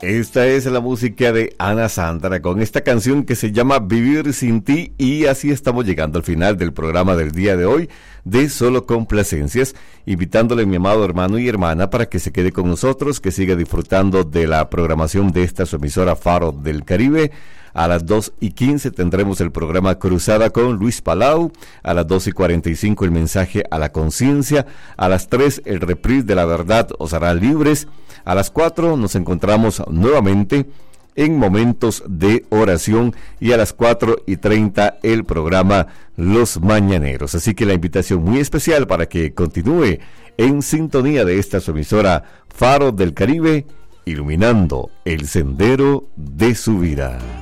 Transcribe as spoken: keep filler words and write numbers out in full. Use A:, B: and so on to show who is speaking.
A: Esta es la música de Ana Sandra con esta canción que se llama Vivir sin ti, y así estamos llegando al final del programa del día de hoy de Solo Complacencias, invitándole a mi amado hermano y hermana para que se quede con nosotros, que siga disfrutando de la programación de esta su emisora Faro del Caribe. A las dos y quince tendremos el programa Cruzada con Luis Palau. A las dos y cuarenta y cinco el mensaje a la conciencia. A las tres el reprise de La Verdad os hará libres. A las cuatro nos encontramos nuevamente en Momentos de Oración, y a las cuatro y treinta el programa Los Mañaneros. Así que la invitación muy especial para que continúe en sintonía de esta su emisora Faro del Caribe, iluminando el sendero de su vida.